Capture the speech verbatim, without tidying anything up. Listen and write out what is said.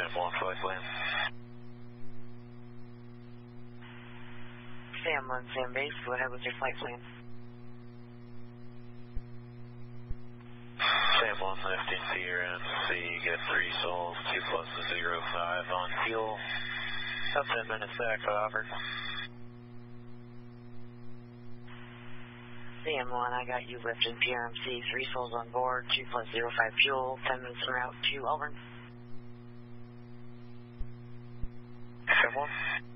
Sam one, flight plan. Sam one, Sam base, go ahead with your flight plan. Sam one, lifting to your M C, get three souls, two plus zero five on fuel. About ten minutes back, over. Sam one, I got you lifting P R M C, three souls on board, two plus zero five fuel, ten minutes en route to Auburn. Sam one.